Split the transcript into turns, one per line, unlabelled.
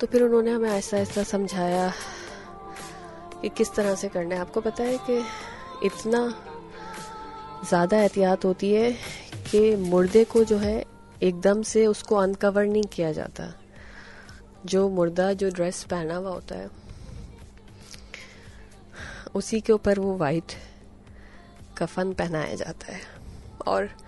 तो फिर उन्होंने हमें ऐसा ऐसा समझाया कि किस तरह से करना है। आपको पता है कि इतना ज़्यादा एहतियात होती है कि मुर्दे को जो है एकदम से उसको अनकवर नहीं किया जाता। जो मुर्दा जो ड्रेस पहना हुआ होता है उसी के ऊपर वो वाइट कफन पहनाया जाता है और